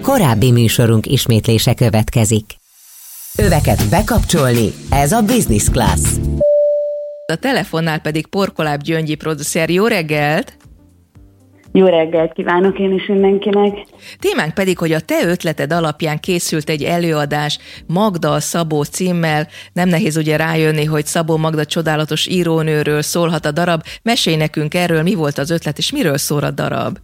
Korábbi műsorunk ismétlése következik. Öveket bekapcsolni, ez a Business Class. A telefonnál pedig Porkoláb Gyöngyi producer. Jó reggelt! Jó reggelt kívánok én is mindenkinek! Témánk pedig, hogy a te ötleted alapján készült egy előadás Magda a Szabó címmel. Nem nehéz ugye rájönni, hogy Szabó Magda csodálatos írónőről szólhat a darab. Mesélj nekünk erről, mi volt az ötlet, és miről szól a darab?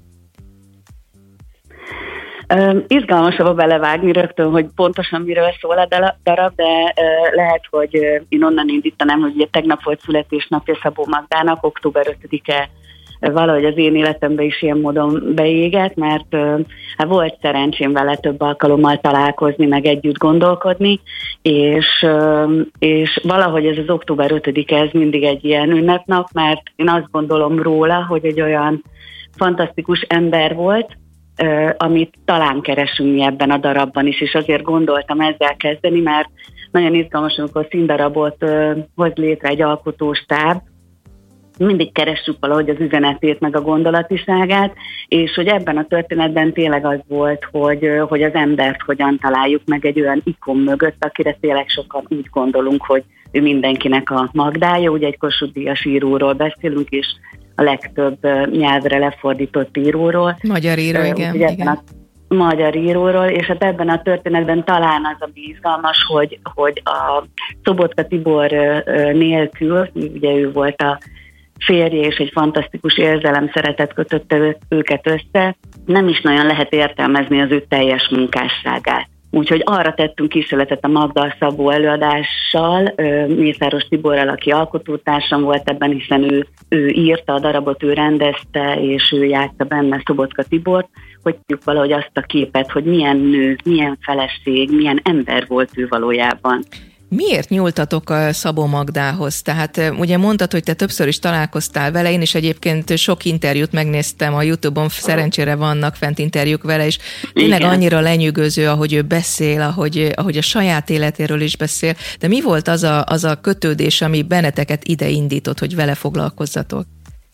Izgalmasabb belevágni rögtön, hogy pontosan miről szól a darab, de lehet, hogy én onnan indítanám, hogy ugye tegnap volt születésnapja Szabó Magdának, október 5-e valahogy az én életemben is ilyen módon beégett, mert hát volt szerencsém vele több alkalommal találkozni, meg együtt gondolkodni, és valahogy ez az október 5-e, ez mindig egy ilyen ünnepnap, mert én azt gondolom róla, hogy egy olyan fantasztikus ember volt, amit talán keresünk mi ebben a darabban is, és azért gondoltam ezzel kezdeni, mert nagyon izgalmas, amikor színdarabot hoz létre egy alkotóstáb, mindig keressük valahogy az üzenetét, meg a gondolatiságát, és hogy ebben a történetben tényleg az volt, hogy az embert hogyan találjuk meg egy olyan ikon mögött, akire tényleg sokan úgy gondolunk, hogy ő mindenkinek a Magdája, ugye egy Kossuth-díjas íróról beszélünk, és a legtöbb nyelvre lefordított íróról. Magyar író, igen. Magyar íróról, és hát ebben a történetben talán az, ami izgalmas, hogy a Szobotka Tibor nélkül, ugye ő volt a férje, és egy fantasztikus érzelem, szeretet kötötte őket össze, nem is nagyon lehet értelmezni az ő teljes munkásságát. Úgyhogy arra tettünk kísérletet a Magda a Szabó előadással, Mészáros Tiborral, aki alkotótársam volt ebben, hiszen ő írta a darabot, ő rendezte, és ő játsza benne Szobotka Tibort, hogy tudjuk valahogy azt a képet, hogy milyen nő, milyen feleség, milyen ember volt ő valójában. Miért nyúltatok a Szabó Magdához? Tehát ugye mondtad, hogy te többször is találkoztál vele, én is egyébként sok interjút megnéztem a YouTube-on, szerencsére vannak fent interjúk vele, és tényleg annyira lenyűgöző, ahogy ő beszél, ahogy a saját életéről is beszél. De mi volt az a kötődés, ami benneteket ide indított, hogy vele foglalkozzatok?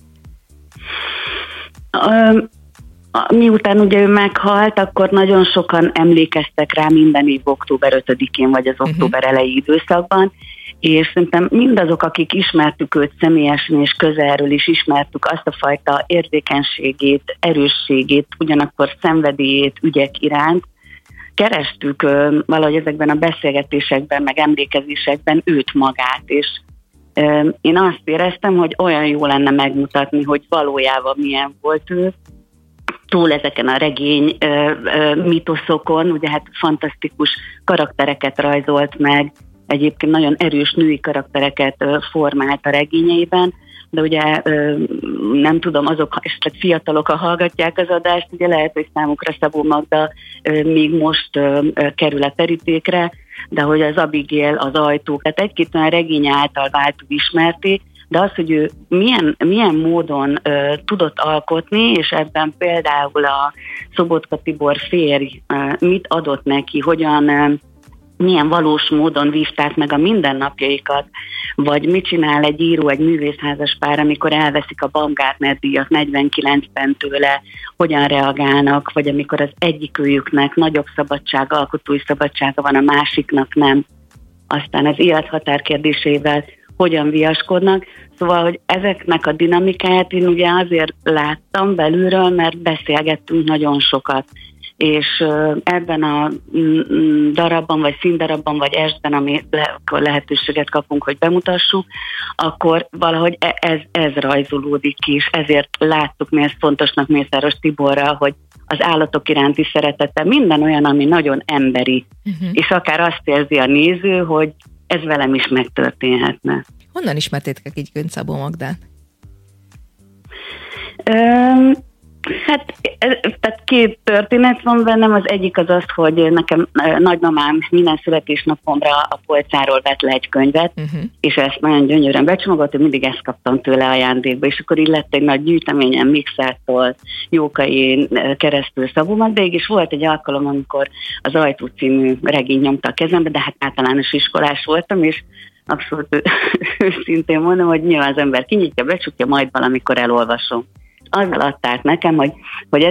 Miután ugye ő meghalt, akkor nagyon sokan emlékeztek rá minden év október 5-én, vagy az október elejé időszakban, és szerintem mindazok, akik ismertük őt személyesen és közelről is ismertük azt a fajta érzékenységét, erősségét, ugyanakkor szenvedélyét ügyek iránt, kerestük valahogy ezekben a beszélgetésekben, meg emlékezésekben őt magát, és én azt éreztem, hogy olyan jó lenne megmutatni, hogy valójában milyen volt ő, túl ezeken a regény mitoszokon, ugye hát fantasztikus karaktereket rajzolt meg, egyébként nagyon erős női karaktereket formált a regényeiben, de ugye nem tudom, azok esetleg fiatalok, ha hallgatják az adást, ugye lehet, hogy számukra Szabó Magda még most kerül a terítékre, de hogy az Abigail, az Ajtók, tehát egy-két olyan regény által váltuk ismerté, de az, hogy ő milyen módon tudott alkotni, és ebben például a Szobotka Tibor férj mit adott neki, milyen valós módon vívták meg a mindennapjaikat, vagy mit csinál egy író, egy művészházas pár, amikor elveszik a Baumgartner-díjat 49-ben tőle, hogyan reagálnak, vagy amikor az egyikőjüknek nagyobb szabadság, alkotói szabadsága van, a másiknak nem. Aztán az élethatár kérdésével hogyan viaskodnak. Szóval, hogy ezeknek a dinamikáját én ugye azért láttam belülről, mert beszélgettünk nagyon sokat. És ebben a darabban, vagy színdarabban, vagy estben, amikor lehetőséget kapunk, hogy bemutassuk, akkor valahogy ez rajzolódik ki, és ezért láttuk mi ezt fontosnak Mészáros Tiborral, hogy az állatok iránti szeretete minden olyan, ami nagyon emberi, és akár azt érzi a néző, hogy ez velem is megtörténhetne. Honnan ismertétek így Szabó Magdát? Tehát két történet van bennem, az egyik az, hogy nekem nagymamám minden születésnapomra a polcáról vett le egy könyvet, és ezt nagyon gyönyörűen becsomagolt, hogy mindig ezt kaptam tőle ajándékba, és akkor így lett egy nagy gyűjteményem Mixertől, Jókai keresztül Szabó Magdáig, és volt egy alkalom, amikor az Ajtó című regény nyomta a kezembe, de hát általános iskolás voltam, és abszolút őszintén mondom, hogy nyilván az ember kinyitja, becsukja, majd valamikor elolvasom. Azzal adták nekem, hogy